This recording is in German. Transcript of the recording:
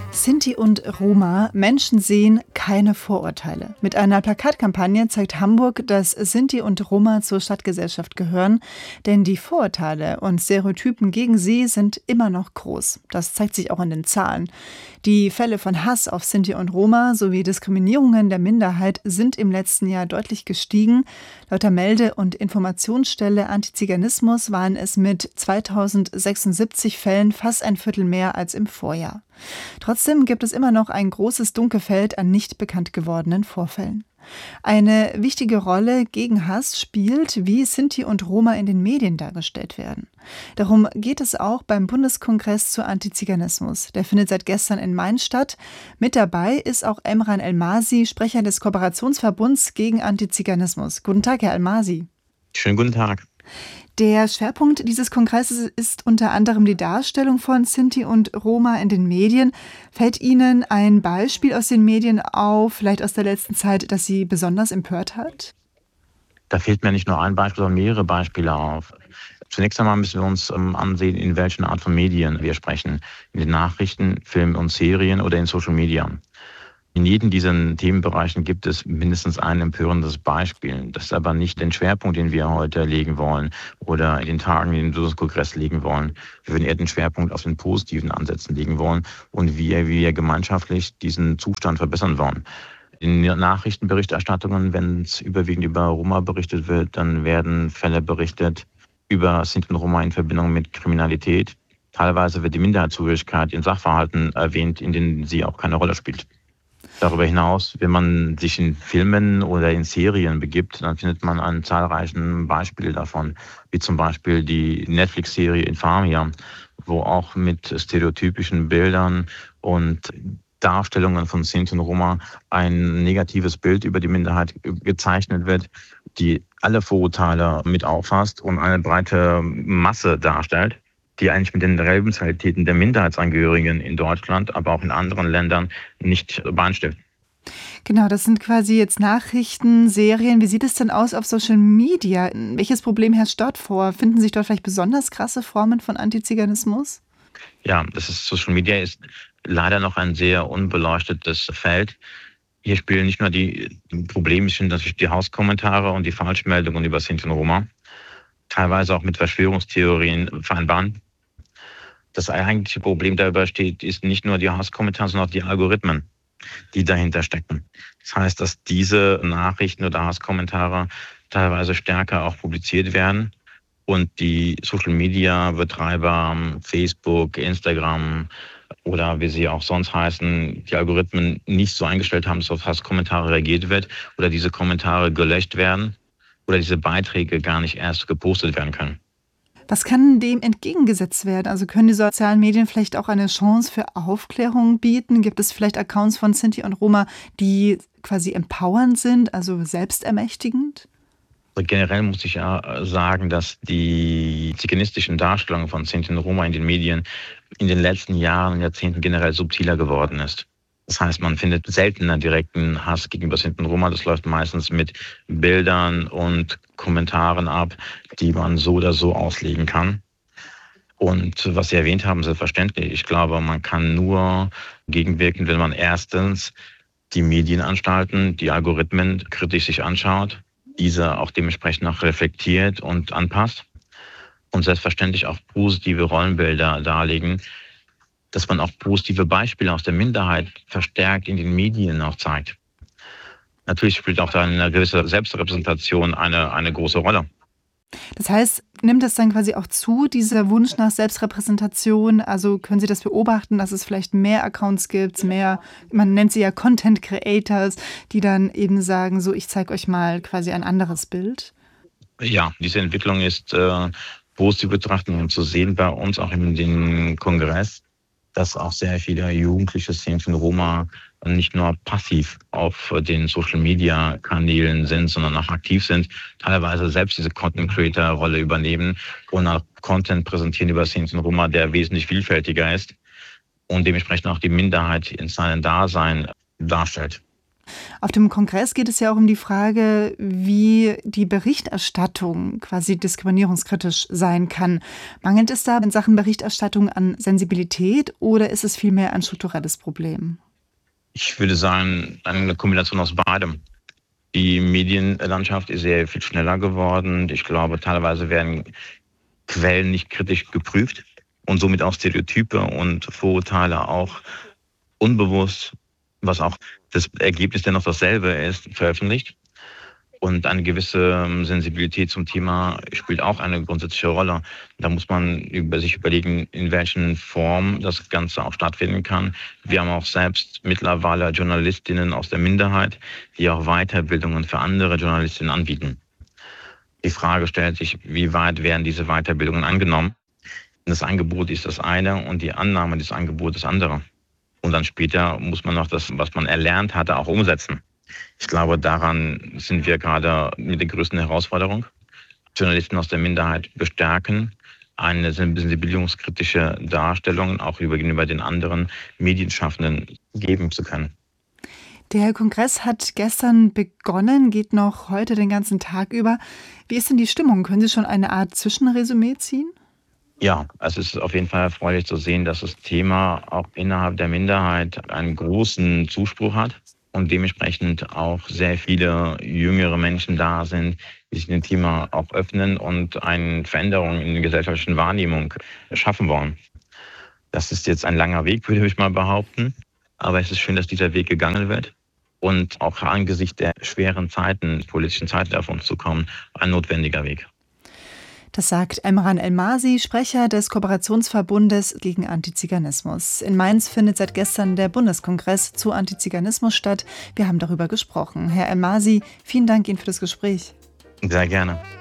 Sinti und Roma, Menschen sehen keine Vorurteile. Mit einer Plakatkampagne zeigt Hamburg, dass Sinti und Roma zur Stadtgesellschaft gehören, denn die Vorurteile und Stereotypen gegen sie sind immer noch groß. Das zeigt sich auch in den Zahlen. Die Fälle von Hass auf Sinti und Roma sowie Diskriminierungen der Minderheit sind im letzten Jahr deutlich gestiegen. Laut der Melde- und Informationsstelle Antiziganismus waren es mit 2076 Fällen fast ein Viertel mehr als im Vorjahr. Trotzdem gibt es immer noch ein großes Dunkelfeld an nicht bekannt gewordenen Vorfällen. Eine wichtige Rolle gegen Hass spielt, wie Sinti und Roma in den Medien dargestellt werden. Darum geht es auch beim Bundeskongress zu Antiziganismus. Der findet seit gestern in Mainz statt. Mit dabei ist auch Emran Elmasi, Sprecher des Kooperationsverbunds gegen Antiziganismus. Guten Tag, Herr Elmasi. Schönen guten Tag. Der Schwerpunkt dieses Kongresses ist unter anderem die Darstellung von Sinti und Roma in den Medien. Fällt Ihnen ein Beispiel aus den Medien auf, vielleicht aus der letzten Zeit, das Sie besonders empört hat? Da fehlt mir nicht nur ein Beispiel, sondern mehrere Beispiele auf. Zunächst einmal müssen wir uns ansehen, in welchen Art von Medien wir sprechen. In den Nachrichten, Filmen und Serien oder in Social Media. In jedem dieser Themenbereichen gibt es mindestens ein empörendes Beispiel. Das ist aber nicht den Schwerpunkt, den wir heute legen wollen oder in den Tagen in den Bundeskongress legen wollen. Wir würden eher den Schwerpunkt auf den positiven Ansätzen legen wollen und wie wir gemeinschaftlich diesen Zustand verbessern wollen. In Nachrichtenberichterstattungen, wenn es überwiegend über Roma berichtet wird, dann werden Fälle berichtet über Sinti und Roma in Verbindung mit Kriminalität. Teilweise wird die Minderheitszugehörigkeit in Sachverhalten erwähnt, in denen sie auch keine Rolle spielt. Darüber hinaus, wenn man sich in Filmen oder in Serien begibt, dann findet man an zahlreichen Beispiele davon, wie zum Beispiel die Netflix-Serie Infamia, wo auch mit stereotypischen Bildern und Darstellungen von Sinti und Roma ein negatives Bild über die Minderheit gezeichnet wird, die alle Vorurteile mit auffasst und eine breite Masse darstellt, die eigentlich mit den Lebensrealitäten der Minderheitsangehörigen in Deutschland, aber auch in anderen Ländern nicht übereinstimmt. Genau, das sind quasi jetzt Nachrichten, Serien. Wie sieht es denn aus auf Social Media? Welches Problem herrscht dort vor? Finden sich dort vielleicht besonders krasse Formen von Antiziganismus? Ja, Social Media ist leider noch ein sehr unbeleuchtetes Feld. Hier spielen nicht nur die Probleme, sind natürlich die Hasskommentare und die Falschmeldungen über Sinti und Roma, teilweise auch mit Verschwörungstheorien vereinbaren. Das eigentliche Problem dabei steht, ist nicht nur die Hasskommentare, sondern auch die Algorithmen, die dahinter stecken. Das heißt, dass diese Nachrichten oder Hasskommentare teilweise stärker auch publiziert werden und die Social-Media-Betreiber, Facebook, Instagram oder wie sie auch sonst heißen, die Algorithmen nicht so eingestellt haben, dass auf Hasskommentare reagiert wird oder diese Kommentare gelöscht werden oder diese Beiträge gar nicht erst gepostet werden können. Was kann dem entgegengesetzt werden? Also können die sozialen Medien vielleicht auch eine Chance für Aufklärung bieten? Gibt es vielleicht Accounts von Sinti und Roma, die quasi empowernd sind, also selbstermächtigend? Generell muss ich ja sagen, dass die ziganistischen Darstellungen von Sinti und Roma in den Medien in den letzten Jahren und Jahrzehnten generell subtiler geworden ist. Das heißt, man findet seltener direkten Hass gegenüber Sinti und Roma. Das läuft meistens mit Bildern und Kommentaren ab, die man so oder so auslegen kann. Und was Sie erwähnt haben, selbstverständlich. Ich glaube, man kann nur gegenwirken, wenn man erstens die Medienanstalten, die Algorithmen kritisch sich anschaut, diese auch dementsprechend auch reflektiert und anpasst und selbstverständlich auch positive Rollenbilder darlegen, dass man auch positive Beispiele aus der Minderheit verstärkt in den Medien auch zeigt. Natürlich spielt auch da eine gewisse Selbstrepräsentation eine große Rolle. Das heißt, nimmt das dann quasi auch zu, dieser Wunsch nach Selbstrepräsentation? Also können Sie das beobachten, dass es vielleicht mehr Accounts gibt, mehr, man nennt sie ja Content Creators, die dann eben sagen, so ich zeige euch mal quasi ein anderes Bild? Ja, diese Entwicklung ist positiv betrachtet und zu sehen bei uns auch in den Kongress, dass auch sehr viele jugendliche Sinti und Roma nicht nur passiv auf den Social-Media-Kanälen sind, sondern auch aktiv sind, teilweise selbst diese Content-Creator-Rolle übernehmen und auch Content präsentieren über Sinti und Roma, der wesentlich vielfältiger ist und dementsprechend auch die Minderheit in seinem Dasein darstellt. Auf dem Kongress geht es ja auch um die Frage, wie die Berichterstattung quasi diskriminierungskritisch sein kann. Mangelt es da in Sachen Berichterstattung an Sensibilität oder ist es vielmehr ein strukturelles Problem? Ich würde sagen, eine Kombination aus beidem. Die Medienlandschaft ist sehr viel schneller geworden. Ich glaube, teilweise werden Quellen nicht kritisch geprüft und somit auch Stereotype und Vorurteile auch unbewusst, was auch das Ergebnis dennoch dasselbe ist, veröffentlicht. Und eine gewisse Sensibilität zum Thema spielt auch eine grundsätzliche Rolle. Da muss man sich überlegen, in welchen Form das Ganze auch stattfinden kann. Wir haben auch selbst mittlerweile Journalistinnen aus der Minderheit, die auch Weiterbildungen für andere Journalistinnen anbieten. Die Frage stellt sich, wie weit werden diese Weiterbildungen angenommen? Das Angebot ist das eine und die Annahme des Angebots das andere. Und dann später muss man noch das, was man erlernt hatte, auch umsetzen. Ich glaube, daran sind wir gerade mit der größten Herausforderung. Journalisten aus der Minderheit bestärken, eine sensibilisierungskritische Darstellung auch gegenüber den anderen Medienschaffenden geben zu können. Der Kongress hat gestern begonnen, geht noch heute den ganzen Tag über. Wie ist denn die Stimmung? Können Sie schon eine Art Zwischenresümee ziehen? Ja, es ist auf jeden Fall erfreulich zu sehen, dass das Thema auch innerhalb der Minderheit einen großen Zuspruch hat und dementsprechend auch sehr viele jüngere Menschen da sind, die sich dem Thema auch öffnen und eine Veränderung in der gesellschaftlichen Wahrnehmung schaffen wollen. Das ist jetzt ein langer Weg, würde ich mal behaupten, aber es ist schön, dass dieser Weg gegangen wird und auch angesichts der schweren Zeiten, politischen Zeiten, die auf uns zukommen, ein notwendiger Weg. Das sagt Emran Elmazi, Sprecher des Kooperationsverbundes gegen Antiziganismus. In Mainz findet seit gestern der Bundeskongress zu Antiziganismus statt. Wir haben darüber gesprochen. Herr Elmazi, vielen Dank Ihnen für das Gespräch. Sehr gerne.